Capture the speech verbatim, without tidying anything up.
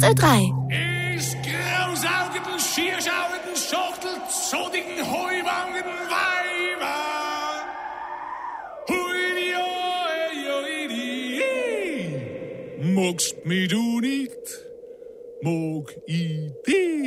Ö drei. Ist grausaugenden, schierschaugenden, schachtel, zodigen, heuwangen Weiber. Hui, oi, oi, oi, magst mich du nicht, mag ich dich.